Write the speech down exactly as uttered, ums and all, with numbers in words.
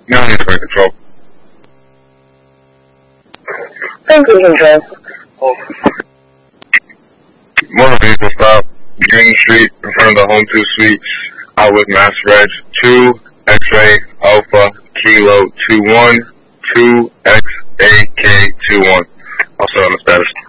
Now you're in control. Thank you, control. Motor vehicle stop, Green Street, in front of the Home two Suites, out with Mass Reg two, X-Ray, Alpha, Kilo, two one, two X A K two one. Also on the status.